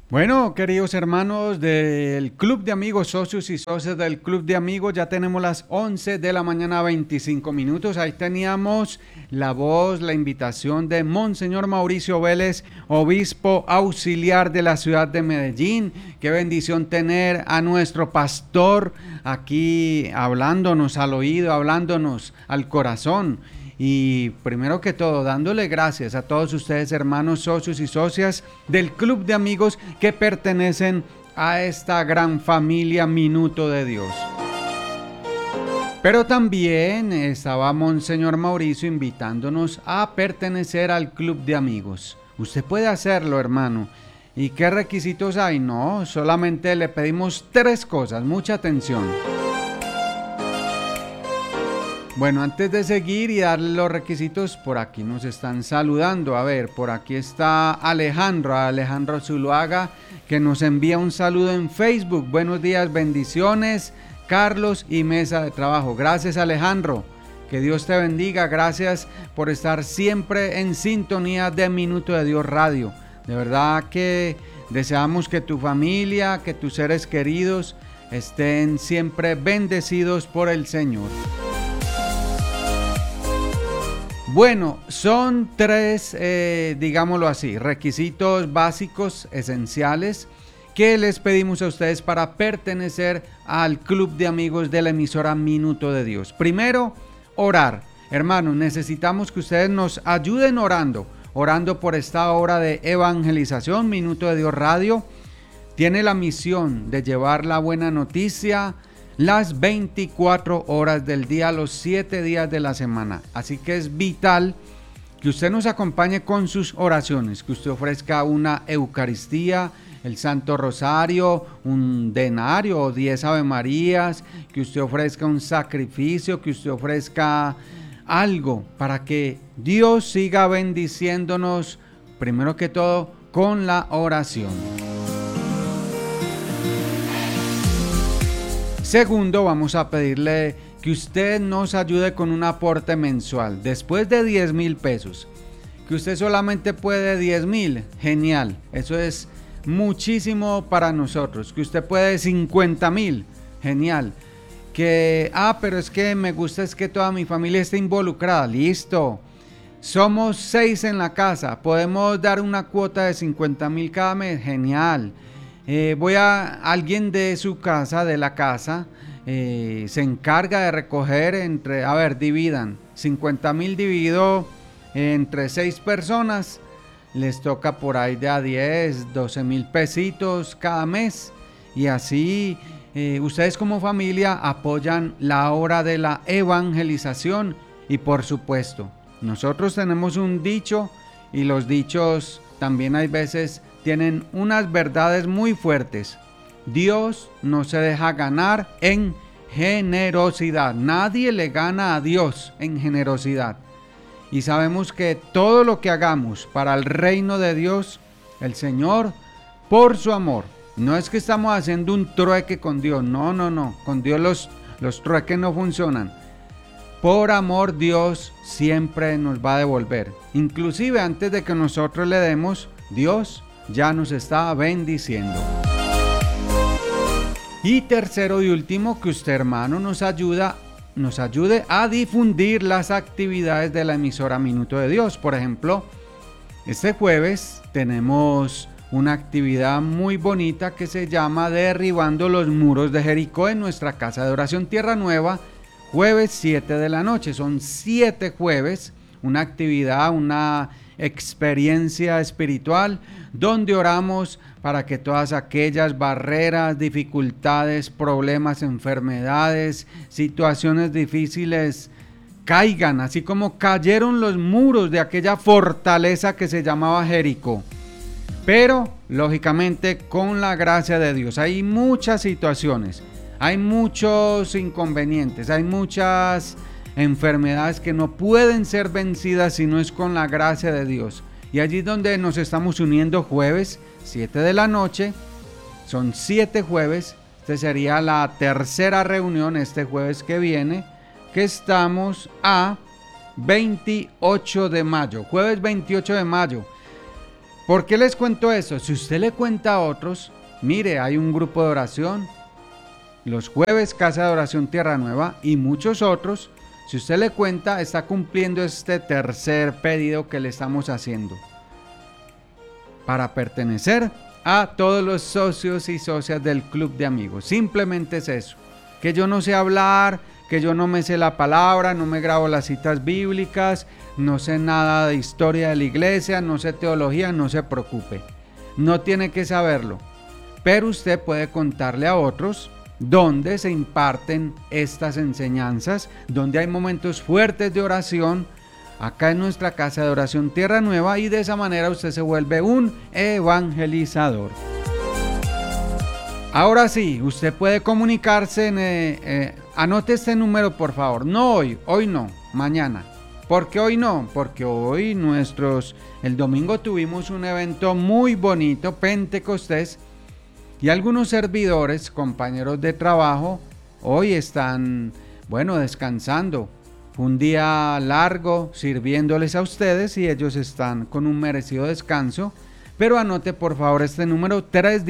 Bueno, queridos hermanos del Club de Amigos, socios y socias del Club de Amigos, ya tenemos las 11 de la mañana, 25 minutos. Ahí teníamos la voz, la invitación de Monseñor Mauricio Vélez, obispo auxiliar de la ciudad de Medellín. Qué bendición tener a nuestro pastor aquí hablándonos al oído, hablándonos al corazón. Y primero que todo, dándole gracias a todos ustedes, hermanos, socios y socias del Club de Amigos que pertenecen a esta gran familia Minuto de Dios. Pero también estaba Monseñor Mauricio invitándonos a pertenecer al Club de Amigos. Usted puede hacerlo, hermano. ¿Y qué requisitos hay? No, solamente le pedimos 3 cosas. Mucha atención. Bueno, antes de seguir y darle los requisitos, por aquí nos están saludando. A ver, por aquí está Alejandro Zuluaga, que nos envía un saludo en Facebook. Buenos días, bendiciones, Carlos y mesa de trabajo. Gracias, Alejandro. Que Dios te bendiga. Gracias por estar siempre en sintonía de Minuto de Dios Radio. De verdad que deseamos que tu familia, que tus seres queridos estén siempre bendecidos por el Señor. Bueno, son 3, digámoslo así, requisitos básicos, esenciales, que les pedimos a ustedes para pertenecer al Club de Amigos de la emisora Minuto de Dios. Primero, orar. Hermanos, necesitamos que ustedes nos ayuden orando por esta obra de evangelización. Minuto de Dios Radio tiene la misión de llevar la buena noticia las 24 horas del día, los 7 días de la semana. Así que es vital que usted nos acompañe con sus oraciones, que usted ofrezca una Eucaristía, el Santo Rosario, un denario o 10 Ave Marías, que usted ofrezca un sacrificio, que usted ofrezca algo para que Dios siga bendiciéndonos, primero que todo, con la oración. Segundo, vamos a pedirle que usted nos ayude con un aporte mensual. Después de 10,000 pesos, que usted solamente puede 10,000, genial. Eso es muchísimo para nosotros. Que usted puede 50,000, genial. Pero es que me gusta es que toda mi familia esté involucrada. Listo. Somos 6 en la casa. Podemos dar una cuota de 50,000 cada mes, genial. Alguien de su casa, de la casa, se encarga de recoger dividan 50,000 dividido entre 6 personas, les toca por ahí de a 10, 12,000 pesitos cada mes, y así ustedes como familia apoyan la obra de la evangelización. Y por supuesto, nosotros tenemos un dicho, y los dichos también hay veces tienen unas verdades muy fuertes. Dios no se deja ganar en generosidad. Nadie le gana a Dios en generosidad. Y sabemos que todo lo que hagamos para el reino de Dios, el Señor, por su amor, no es que estamos haciendo un trueque con Dios. No. Con Dios los trueques no funcionan. Por amor, Dios siempre nos va a devolver. Inclusive antes de que nosotros le demos, Dios ya nos está bendiciendo. Y tercero y último, que usted, hermano, nos ayude a difundir las actividades de la emisora Minuto de Dios. Por ejemplo, este jueves tenemos una actividad muy bonita que se llama Derribando los muros de Jericó en nuestra casa de oración Tierra Nueva, jueves 7 de la noche. Son 7 jueves, una actividad, una experiencia espiritual donde oramos para que todas aquellas barreras, dificultades, problemas, enfermedades, situaciones difíciles caigan, así como cayeron los muros de aquella fortaleza que se llamaba Jericó. Pero lógicamente con la gracia de Dios. Hay muchas situaciones, hay muchos inconvenientes, hay muchas enfermedades que no pueden ser vencidas si no es con la gracia de Dios. Y allí es donde nos estamos uniendo jueves 7 de la noche. Son 7 jueves. Esta sería la tercera reunión este jueves que viene, que estamos a 28 de mayo, jueves 28 de mayo. ¿Por qué les cuento eso? Si usted le cuenta a otros, mire, hay un grupo de oración, los jueves Casa de Oración Tierra Nueva y muchos otros. Si usted le cuenta, está cumpliendo este tercer pedido que le estamos haciendo para pertenecer a todos los socios y socias del club de amigos. Simplemente es eso, que yo no sé hablar, que yo no me sé la palabra, no me grabo las citas bíblicas, no sé nada de historia de la iglesia, no sé teología, no se preocupe, no tiene que saberlo, pero usted puede contarle a otros donde se imparten estas enseñanzas, donde hay momentos fuertes de oración, acá en nuestra Casa de Oración Tierra Nueva, y de esa manera usted se vuelve un evangelizador. Ahora sí, usted puede comunicarse, anote este número por favor, no hoy no, mañana. ¿Por qué hoy no? Porque hoy el domingo tuvimos un evento muy bonito, Pentecostés, y algunos servidores, compañeros de trabajo, hoy están, descansando. Fue un día largo sirviéndoles a ustedes y ellos están con un merecido descanso. Pero anote por favor este número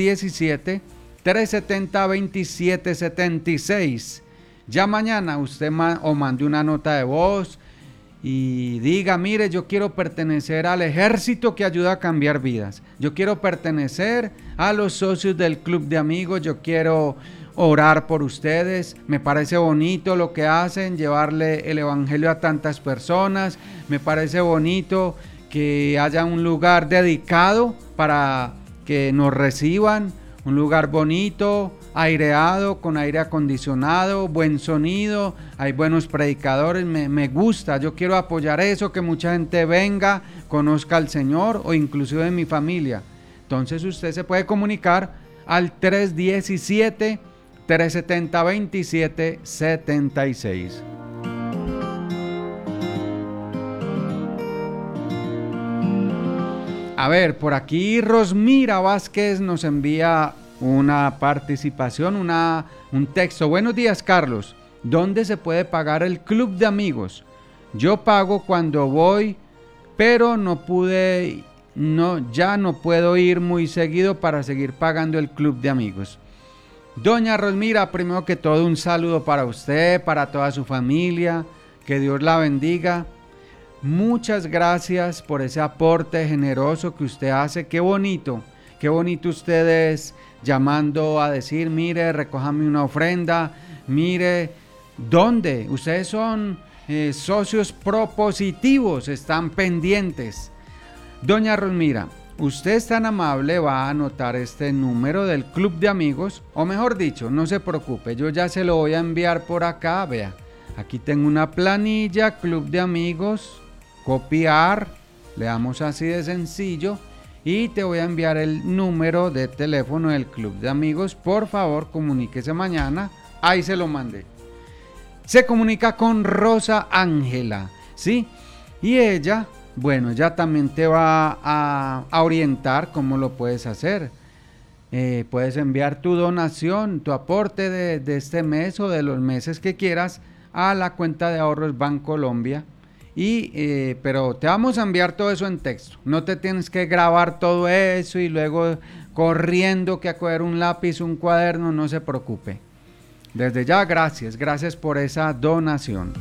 317-370-2776. Ya mañana usted mande una nota de voz y diga, mire, yo quiero pertenecer al ejército que ayuda a cambiar vidas. Yo quiero pertenecer a los socios del club de amigos. Yo quiero orar por ustedes. Me parece bonito lo que hacen, llevarle el evangelio a tantas personas. Me parece bonito que haya un lugar dedicado para que nos reciban. Un lugar bonito, aireado, con aire acondicionado, buen sonido, hay buenos predicadores, me gusta, yo quiero apoyar eso, que mucha gente venga, conozca al Señor o inclusive mi familia. Entonces usted se puede comunicar al 317-370-2776. A ver, por aquí Rosmira Vázquez nos envía una participación, un texto. Buenos días, Carlos. ¿Dónde se puede pagar el club de amigos? Yo pago cuando voy, pero ya no puedo ir muy seguido para seguir pagando el club de amigos. Doña Rosmira, primero que todo un saludo para usted, para toda su familia, que Dios la bendiga. Muchas gracias por ese aporte generoso que usted hace. Qué bonito ustedes llamando a decir, mire, recójame una ofrenda, mire, ¿dónde? Ustedes son socios propositivos, están pendientes. Doña Rosmira, usted es tan amable, va a anotar este número del club de amigos, o mejor dicho, no se preocupe, yo ya se lo voy a enviar por acá, vea, aquí tengo una planilla, club de amigos, copiar, le damos así de sencillo y te voy a enviar el número de teléfono del club de amigos. Por favor, comuníquese mañana. Ahí se lo mandé. Se comunica con Rosa Ángela, ¿sí? Y ella también te va a orientar cómo lo puedes hacer. Puedes enviar tu donación, tu aporte de este mes o de los meses que quieras a la cuenta de ahorros Bancolombia. Pero te vamos a enviar todo eso en texto. No te tienes que grabar todo eso y luego corriendo que a coger un lápiz, un cuaderno, no se preocupe. Desde ya, gracias por esa donación.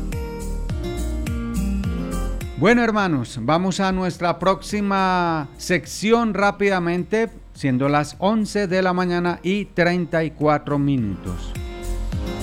Bueno, hermanos, vamos a nuestra próxima sección rápidamente, siendo las 11 de la mañana y 34 minutos.